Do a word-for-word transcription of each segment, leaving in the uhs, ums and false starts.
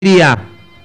día.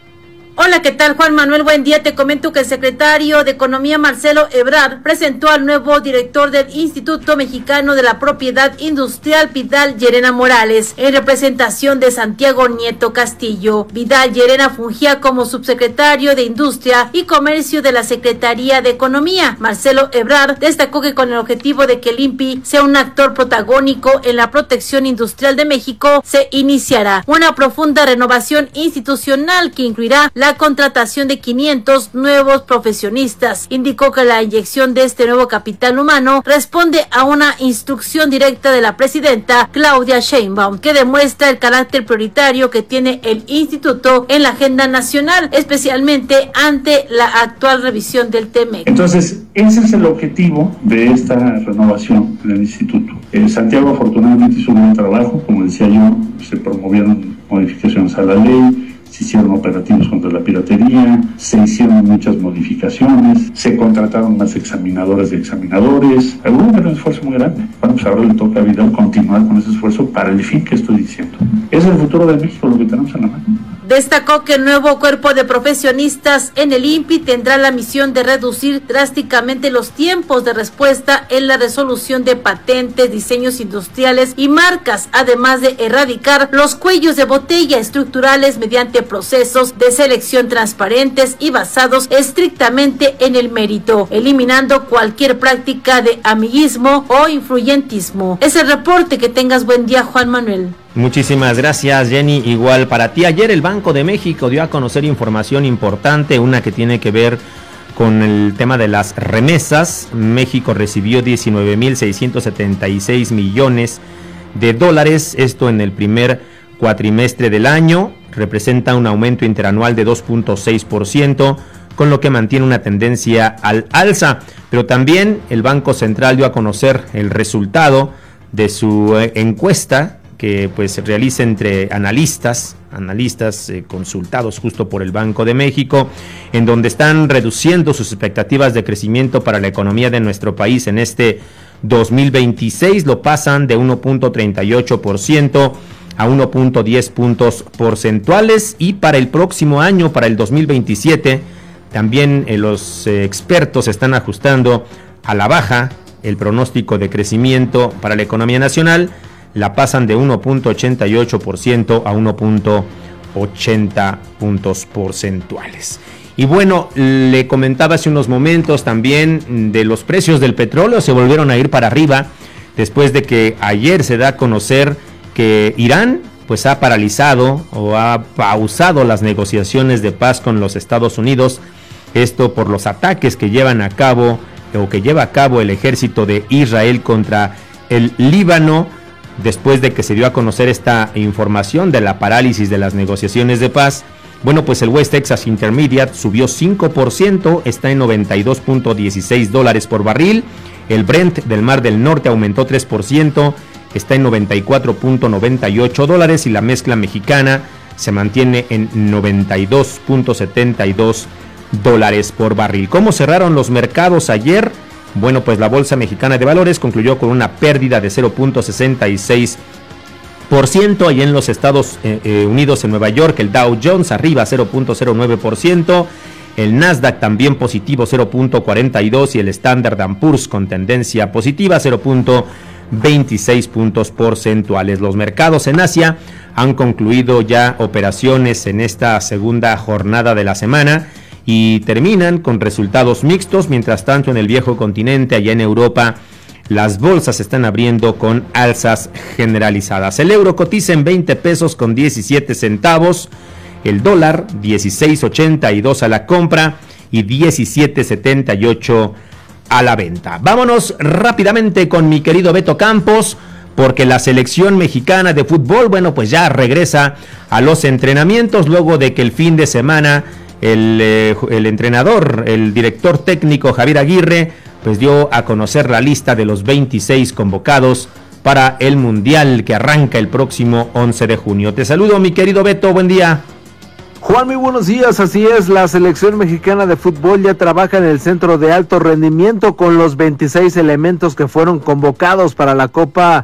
Hola, ¿qué tal, Juan Manuel? Buen día. Te comento que el secretario de Economía, Marcelo Ebrard, presentó al nuevo director del Instituto Mexicano de la Propiedad Industrial, Vidal Llerena Morales, en representación de Santiago Nieto Castillo. Vidal Llerena fungía como subsecretario de Industria y Comercio de la Secretaría de Economía. Marcelo Ebrard destacó que con el objetivo de que el I N P I sea un actor protagónico en la protección industrial de México, se iniciará una profunda renovación institucional que incluirá la la contratación de quinientos nuevos profesionistas. Indicó que la inyección de este nuevo capital humano responde a una instrucción directa de la presidenta Claudia Sheinbaum, que demuestra el carácter prioritario que tiene el instituto en la agenda nacional, especialmente ante la actual revisión del TEMEC. Entonces, ese es el objetivo de esta renovación en el instituto. Eh, Santiago afortunadamente hizo un buen trabajo, como decía yo, se promovieron modificaciones a la ley, se hicieron operativos contra la piratería, se hicieron muchas modificaciones, se contrataron más examinadoras y examinadores. Hubo un esfuerzo muy grande. Bueno, pues ahora le toca a Vidal continuar con ese esfuerzo para el fin que estoy diciendo. Es el futuro de México lo que tenemos en la mano. Destacó que el nuevo cuerpo de profesionistas en el I N P I tendrá la misión de reducir drásticamente los tiempos de respuesta en la resolución de patentes, diseños industriales y marcas, además de erradicar los cuellos de botella estructurales mediante procesos de selección transparentes y basados estrictamente en el mérito, eliminando cualquier práctica de amiguismo o influyentismo. Es el reporte. Que tengas buen día, Juan Manuel. Muchísimas gracias, Jenny. Igual para ti. Ayer el Banco de México dio a conocer información importante, una que tiene que ver con el tema de las remesas. México recibió diecinueve mil seiscientos setenta y seis millones de dólares, esto en el primer cuatrimestre del año, representa un aumento interanual de dos punto seis por ciento, con lo que mantiene una tendencia al alza. Pero también el Banco Central dio a conocer el resultado de su encuesta que pues realiza entre analistas, analistas eh, consultados justo por el Banco de México, en donde están reduciendo sus expectativas de crecimiento para la economía de nuestro país en este dos mil veintiséis, lo pasan de uno punto treinta y ocho por ciento a uno punto diez puntos porcentuales, y para el próximo año, para el dos mil veintisiete, también eh, los eh, expertos están ajustando a la baja el pronóstico de crecimiento para la economía nacional, la pasan de uno punto ochenta y ocho por ciento a uno punto ochenta puntos porcentuales. Y bueno, le comentaba hace unos momentos también de los precios del petróleo, se volvieron a ir para arriba después de que ayer se da a conocer que Irán pues ha paralizado o ha pausado las negociaciones de paz con los Estados Unidos, esto por los ataques que llevan a cabo o que lleva a cabo el ejército de Israel contra el Líbano. Después de que se dio a conocer esta información de la parálisis de las negociaciones de paz, bueno, pues el West Texas Intermediate subió cinco por ciento, está en noventa y dos punto dieciséis dólares por barril. El Brent del Mar del Norte aumentó tres por ciento, está en noventa y cuatro punto noventa y ocho dólares, y la mezcla mexicana se mantiene en noventa y dos punto setenta y dos dólares por barril. ¿Cómo cerraron los mercados ayer? Bueno, pues la Bolsa Mexicana de Valores concluyó con una pérdida de cero punto sesenta y seis por ciento. Allá en los Estados Unidos, en Nueva York, el Dow Jones arriba cero punto cero nueve por ciento, el Nasdaq también positivo cero punto cuarenta y dos por ciento, y el Standard and Poor's con tendencia positiva cero punto veintiséis puntos porcentuales. Los mercados en Asia han concluido ya operaciones en esta segunda jornada de la semana y terminan con resultados mixtos. Mientras tanto, en el viejo continente, allá en Europa, las bolsas están abriendo con alzas generalizadas. El euro cotiza en veinte pesos con diecisiete centavos, el dólar dieciséis ochenta y dos a la compra y diecisiete setenta y ocho a la venta. Vámonos rápidamente con mi querido Beto Campos, porque la selección mexicana de fútbol, bueno, pues ya regresa a los entrenamientos luego de que el fin de semana El, eh, el entrenador, el director técnico Javier Aguirre, pues dio a conocer la lista de los veintiséis convocados para el Mundial que arranca el próximo once de junio. Te saludo, mi querido Beto, buen día. Juan, muy buenos días. Así es, la selección mexicana de fútbol ya trabaja en el centro de alto rendimiento con los veintiséis elementos que fueron convocados para la Copa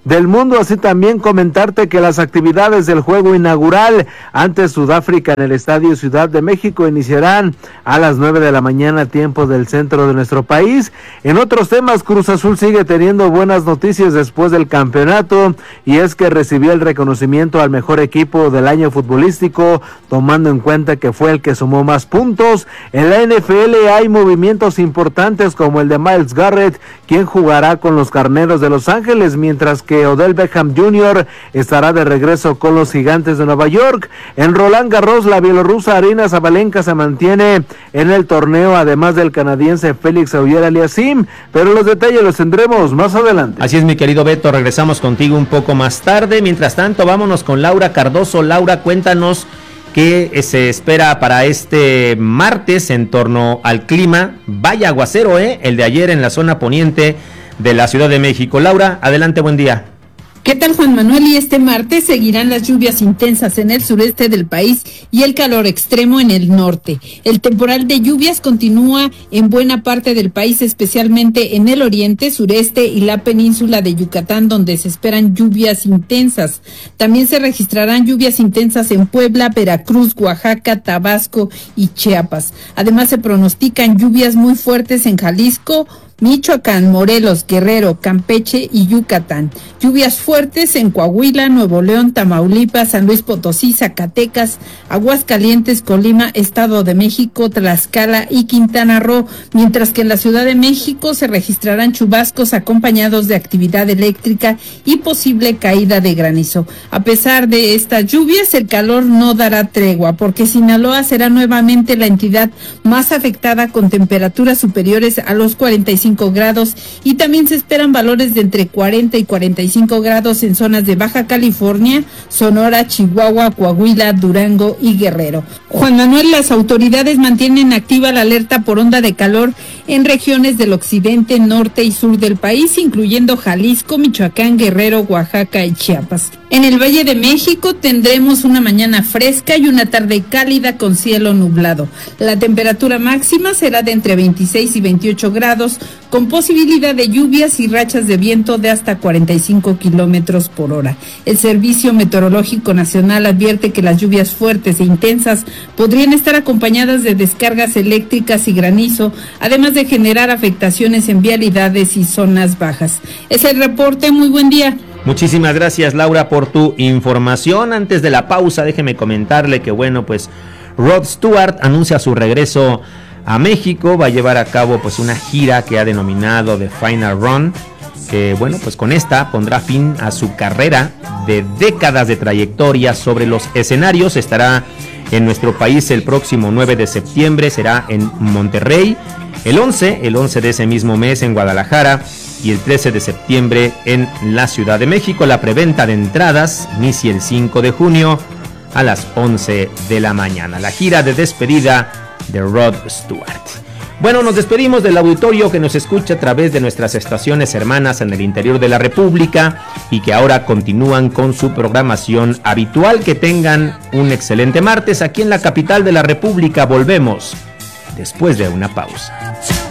del mundo. Así también comentarte que las actividades del juego inaugural ante Sudáfrica en el Estadio Ciudad de México iniciarán a las nueve de la mañana, tiempo del centro de nuestro país. En otros temas, Cruz Azul sigue teniendo buenas noticias después del campeonato, y es que recibió el reconocimiento al mejor equipo del año futbolístico, tomando en cuenta que fue el que sumó más puntos. En la N F L hay movimientos importantes como el de Myles Garrett, quien jugará con los Carneros de Los Ángeles, mientras que Odell Beckham junior estará de regreso con los Gigantes de Nueva York. En Roland Garros, la bielorrusa Aryna Sabalenka se mantiene en el torneo, además del canadiense Félix Auger-Aliassime, pero los detalles los tendremos más adelante. Así es, mi querido Beto, regresamos contigo un poco más tarde. Mientras tanto, vámonos con Laura Cardoso. Laura, cuéntanos qué se espera para este martes en torno al clima. Vaya aguacero, ¿eh? El de ayer en la zona poniente de la Ciudad de México. Laura, adelante, buen día. ¿Qué tal, Juan Manuel? Y este martes seguirán las lluvias intensas en el sureste del país y el calor extremo en el norte. El temporal de lluvias continúa en buena parte del país, especialmente en el oriente, sureste y la península de Yucatán, donde se esperan lluvias intensas. También se registrarán lluvias intensas en Puebla, Veracruz, Oaxaca, Tabasco y Chiapas. Además, se pronostican lluvias muy fuertes en Jalisco, Michoacán, Morelos, Guerrero, Campeche y Yucatán. Lluvias fuertes en Coahuila, Nuevo León, Tamaulipas, San Luis Potosí, Zacatecas, Aguascalientes, Colima, Estado de México, Tlaxcala y Quintana Roo, mientras que en la Ciudad de México se registrarán chubascos acompañados de actividad eléctrica y posible caída de granizo. A pesar de estas lluvias, el calor no dará tregua, porque Sinaloa será nuevamente la entidad más afectada, con temperaturas superiores a los cuarenta y cinco grados, y también se esperan valores de entre cuarenta y cuarenta y cinco grados en zonas de Baja California, Sonora, Chihuahua, Coahuila, Durango y Guerrero. Juan Manuel, las autoridades mantienen activa la alerta por onda de calor en regiones del occidente, norte y sur del país, incluyendo Jalisco, Michoacán, Guerrero, Oaxaca y Chiapas. En el Valle de México tendremos una mañana fresca y una tarde cálida con cielo nublado. La temperatura máxima será de entre veintiséis y veintiocho grados, con posibilidad de lluvias y rachas de viento de hasta cuarenta y cinco kilómetros por hora. El Servicio Meteorológico Nacional advierte que las lluvias fuertes e intensas podrían estar acompañadas de descargas eléctricas y granizo, además de generar afectaciones en vialidades y zonas bajas. Es el reporte. Muy buen día. Muchísimas gracias, Laura, por tu información. Antes de la pausa, déjeme comentarle que, bueno, pues Rod Stewart anuncia su regreso a México. Va a llevar a cabo pues una gira que ha denominado The Final Run, que, bueno, pues con esta pondrá fin a su carrera de décadas de trayectoria sobre los escenarios. Estará en nuestro país el próximo nueve de septiembre, será en Monterrey, el once, el once de ese mismo mes en Guadalajara, y el trece de septiembre en la Ciudad de México. La preventa de entradas inicia el cinco de junio a las once de la mañana. La gira de despedida de Rod Stewart. Bueno, nos despedimos del auditorio que nos escucha a través de nuestras estaciones hermanas en el interior de la República y que ahora continúan con su programación habitual. Que tengan un excelente martes. Aquí en la capital de la República volvemos después de una pausa.